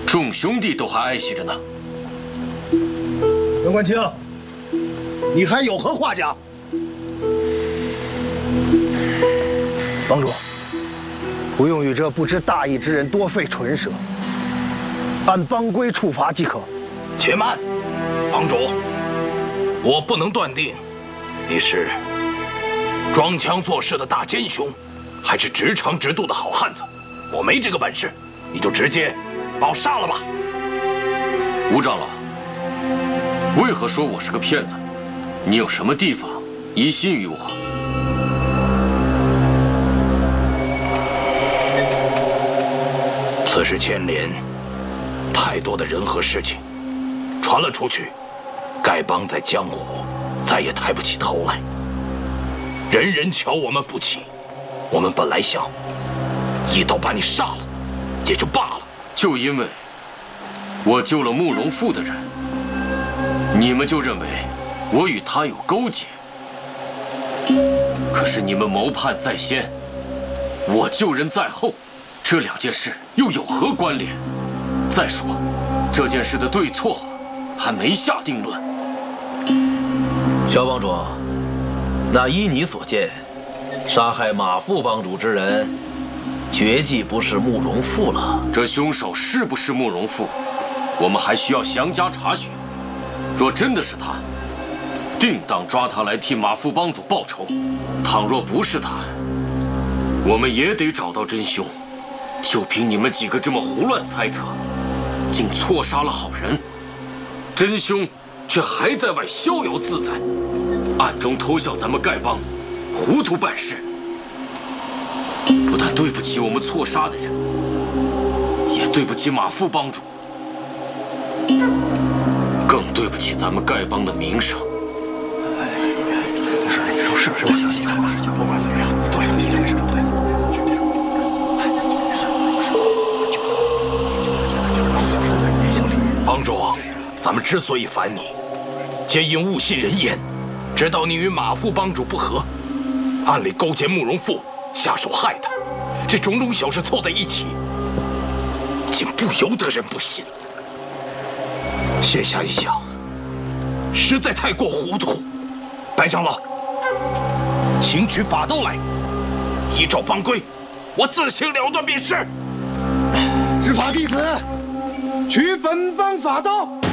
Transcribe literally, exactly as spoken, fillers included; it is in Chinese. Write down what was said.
众兄弟都还爱惜着呢。 杨冠清，你还有何话讲？ 帮主，不用与这不知大义之人多费唇舌，按帮规处罚即可。 且慢，帮主，我不能断定你是装腔作势的大奸雄，还是直肠直肚的好汉子。我没这个本事，你就直接把我杀了吧。 吴长老，为何说我是个骗子？你有什么地方疑心于我？ 此事牵连太多的人和事情，传了出去，丐帮在江湖再也抬不起头来。人人瞧我们不起，我们本来想一刀把你杀了，也就罢了。 就因为我救了慕容复的人，你们就认为我与他有勾结。可是你们谋叛在先，我救人在后，这两件事又有何关联？再说，这件事的对错还没下定论。 萧帮主，那依你所见，杀害马副帮主之人，绝技不是慕容复了。 这凶手是不是慕容复，我们还需要详加查询。若真的是他，定当抓他来替马副帮主报仇；倘若不是他，我们也得找到真凶。就凭你们几个这么胡乱猜测，竟错杀了好人，真凶却还在外逍遥自在，暗中偷笑咱们丐帮糊涂办事。不但对不起我们错杀的人，也对不起马副帮主，更对不起咱们丐帮的名声。 是，你说是不是？我相信他不是假，不管怎么样，都相信这件事不对。 帮主，咱们之所以烦你，皆因误信人言，知道你与马副帮主不和，暗里勾结慕容复，下手害他。这种种小事凑在一起，竟不由得人不信。现下一想，实在太过糊涂。白长老，请取法刀来，依照帮规，我自行了断便是。 执法弟子取本帮法刀。